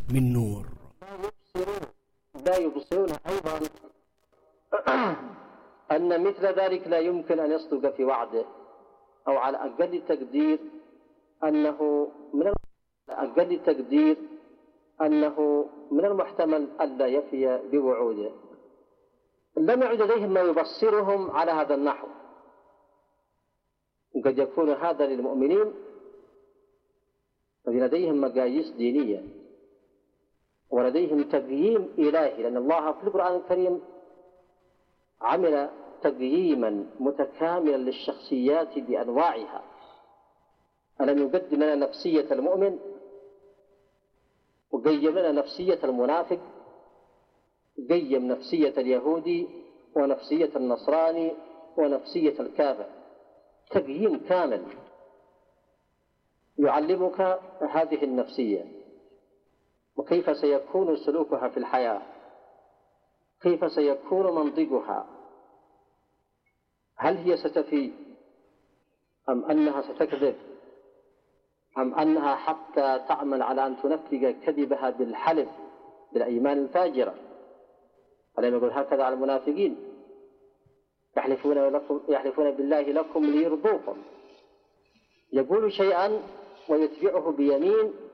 من نور. لا يبصرون أيضا أن مثل ذلك لا يمكن أن يصدق في وعده، أو على أقل تقدير أنه من المحتمل ألا يفي بوعوده. لم يعد لديهم ما يبصرهم على هذا النحو، وقد يكون هذا للمؤمنين الذين لديهم مقاييس دينية ولديهم تقييم إلهي، لأن الله في القرآن الكريم عمل تقييما متكاملا للشخصيات بأنواعها. ألم يقدم لنا نفسية المؤمن، وقيم لنا نفسية المنافق، قيم نفسية اليهودي ونفسية النصراني ونفسية الكافر، تقييم كامل يعلمك هذه النفسية وكيف سيكون سلوكها في الحياة، كيف سيكون منطقها، هل هي ستفي أم أنها ستكذب، أم أنها حتى تعمل على أن تنفذ كذبها بالحلف بالأيمان الفاجرة. ألم يقول هكذا على المنافقين؟ يحلفون بالله لكم ليرضوكم، يقول شيئا ويتبعه بيمين